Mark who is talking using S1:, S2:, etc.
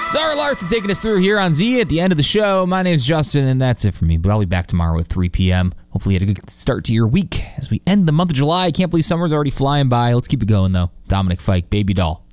S1: Zara Larson taking us through here on Z at the end of the show. My name's Justin, and that's it for me. But I'll be back tomorrow at 3 p.m. Hopefully you had a good start to your week as we end the month of July. I can't believe summer's already flying by. Let's keep it going, though. Dominic Fike, Baby Doll.